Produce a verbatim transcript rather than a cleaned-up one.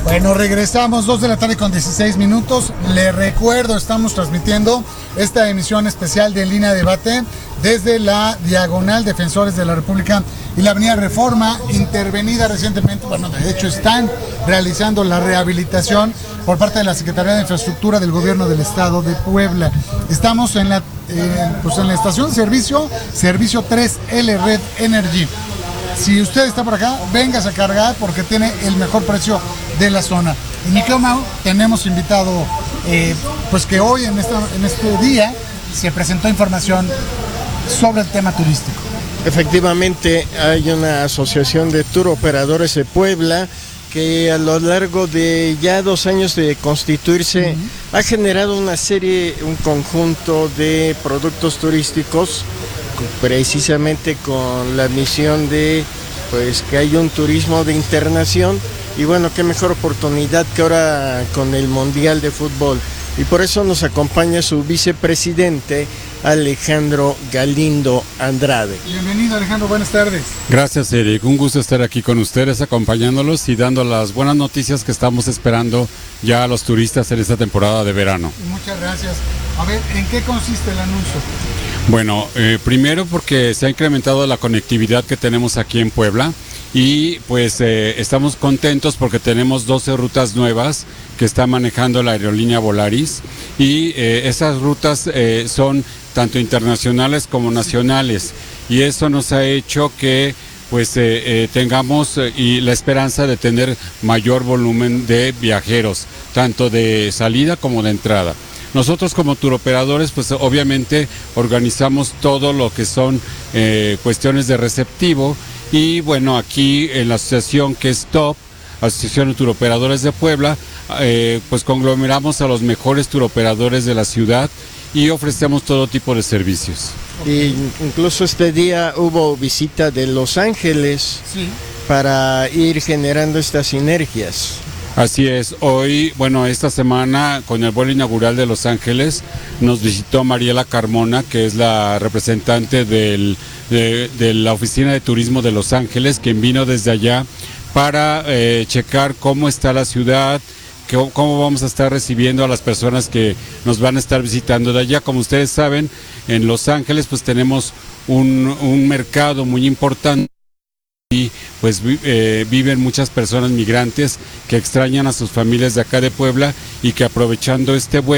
Bueno, regresamos, dos de la tarde con dieciséis minutos. Le recuerdo, estamos transmitiendo esta emisión especial de En Línea Debate desde la Diagonal Defensores de la República y la Avenida Reforma, intervenida recientemente. Bueno, de hecho están realizando la rehabilitación por parte de la Secretaría de Infraestructura del Gobierno del Estado de Puebla. Estamos en la, eh, pues en la estación de servicio, servicio tres L Red Energy. Si usted está por acá, véngase a cargar porque tiene el mejor precio de la zona. Y mi querido Mau, tenemos invitado, eh, pues que hoy en, esta, en este día se presentó información sobre el tema turístico. Efectivamente, hay una asociación de tour operadores de Puebla que a lo largo de ya dos años de constituirse uh-huh. ha generado una serie, un conjunto de productos turísticos precisamente con la misión de pues que haya un turismo de internación y bueno, qué mejor oportunidad que ahora con el Mundial de Fútbol y por eso nos acompaña su vicepresidente Alejandro Galindo Andrade. Bienvenido Alejandro, buenas tardes. Gracias Eric, un gusto estar aquí con ustedes acompañándolos y dando las buenas noticias que estamos esperando ya a los turistas en esta temporada de verano. Muchas gracias. A ver, ¿en qué consiste el anuncio? Bueno, eh, primero porque se ha incrementado la conectividad que tenemos aquí en Puebla y pues eh, estamos contentos porque tenemos doce rutas nuevas que está manejando la aerolínea Volaris y eh, esas rutas eh, son tanto internacionales como nacionales y eso nos ha hecho que pues eh, eh, tengamos eh, y la esperanza de tener mayor volumen de viajeros, tanto de salida como de entrada. Nosotros como turoperadores, pues obviamente organizamos todo lo que son eh, cuestiones de receptivo y bueno, aquí en la asociación que es TOP, Asociación de Turoperadores de Puebla, eh, pues conglomeramos a los mejores turoperadores de la ciudad y ofrecemos todo tipo de servicios. Y incluso este día hubo visita de Los Ángeles sí. para ir generando estas sinergias. Así es, hoy, bueno, esta semana con el vuelo inaugural de Los Ángeles nos visitó Mariela Carmona, que es la representante del, de, de la Oficina de Turismo de Los Ángeles, quien vino desde allá para eh, checar cómo está la ciudad, que, cómo vamos a estar recibiendo a las personas que nos van a estar visitando de allá. Como ustedes saben, en Los Ángeles pues tenemos un, un mercado muy importante. Y pues eh, viven muchas personas migrantes que extrañan a sus familias de acá de Puebla y que aprovechando este vuelo